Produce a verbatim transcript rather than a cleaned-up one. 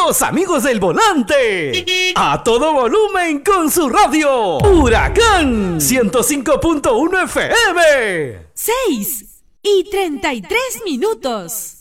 Los amigos del volante. A todo volumen con su radio. Huracán ciento cinco punto uno F M. seis y treinta y tres minutos.